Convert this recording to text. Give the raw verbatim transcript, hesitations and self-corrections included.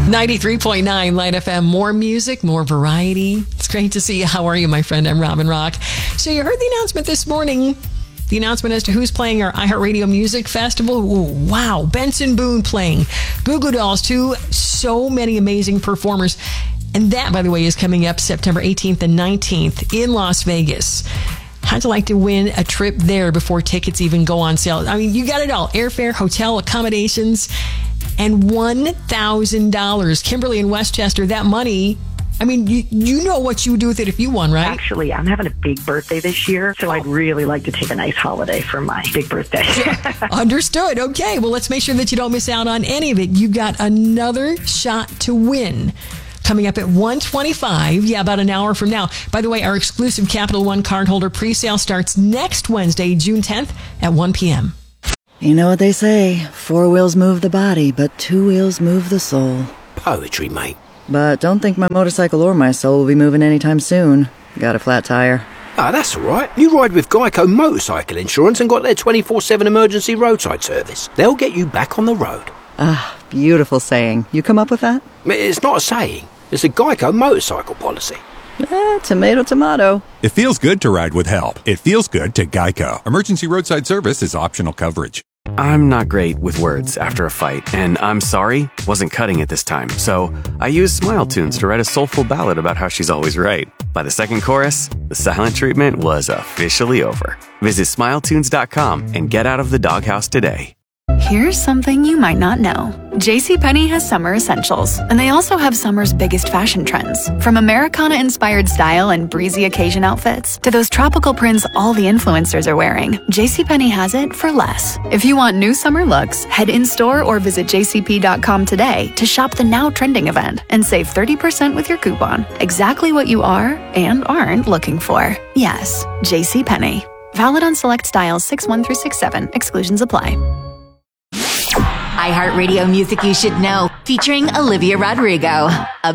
ninety-three point nine Light F M. More music, more variety. It's great to see you. How are you, my friend? I'm Robin Rock. So you heard the announcement this morning. The announcement as to who's playing our iHeartRadio Music Festival. Ooh, wow. Benson Boone playing. Goo Goo Dolls, too. So many amazing performers. And that, by the way, is coming up September eighteenth and nineteenth in Las Vegas. How'd you like to win a trip there before tickets even go on sale? I mean, you got it all. Airfare, hotel, accommodations, and one thousand dollars. Kimberly in Westchester, that money, I mean, you, you know what you would do with it if you won, right? Actually, I'm having a big birthday this year, so I'd really like to take a nice holiday for my big birthday. Understood. Okay, well, let's make sure that you don't miss out on any of it. You got another shot to win. Coming up at one twenty-five, yeah, about an hour from now. By the way, our exclusive Capital One cardholder presale starts next Wednesday, June tenth at one p.m. You know what they say, four wheels move the body, but two wheels move the soul. Poetry, mate. But don't think my motorcycle or my soul will be moving anytime soon. Got a flat tire. Ah, that's all right. You ride with Geico Motorcycle Insurance and got their twenty-four seven emergency roadside service. They'll get you back on the road. Ah, beautiful saying. You come up with that? It's not a saying. It's a Geico motorcycle policy. Eh, tomato, tomato. It feels good to ride with help. It feels good to Geico. Emergency roadside service is optional coverage. I'm not great with words after a fight, and I'm sorry wasn't cutting it this time, so I used Smile Tunes to write a soulful ballad about how she's always right. By the second chorus, the silent treatment was officially over. Visit smile tunes dot com and get out of the doghouse today. Here's something you might not know. JCPenney has summer essentials, and they also have summer's biggest fashion trends. From Americana-inspired style and breezy occasion outfits to those tropical prints all the influencers are wearing, JCPenney has it for less. If you want new summer looks, head in-store or visit j c p dot com today to shop the now trending event and save thirty percent with your coupon. Exactly what you are and aren't looking for. Yes, JCPenney. Valid on select styles six one through six seven. Exclusions apply. iHeartRadio Music You Should Know, featuring Olivia Rodrigo. A